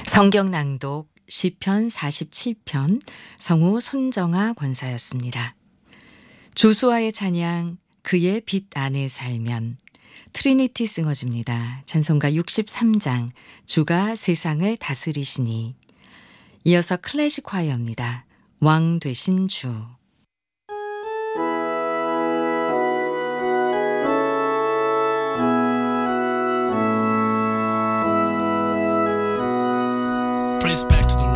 성경 낭독 시편 47편 성우 손정아 권사였습니다. 조수아의 찬양 그의 빛 안에 살면 트리니티 싱어즈입니다. 찬송가 63장 주가 세상을 다스리시니. 이어서 클래식 콰이어입니다. 왕 되신 주. Praise back to the